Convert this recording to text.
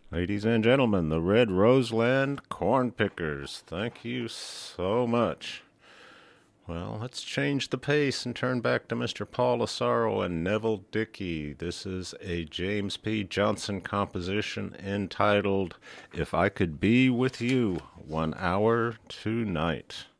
Ladies and gentlemen, the Red Roseland Corn Pickers. Thank you so much. Well, let's change the pace and turn back to Mr. Paul Asaro and Neville Dickey. This is a James P. Johnson composition entitled If I Could Be With You 1 Hour Tonight.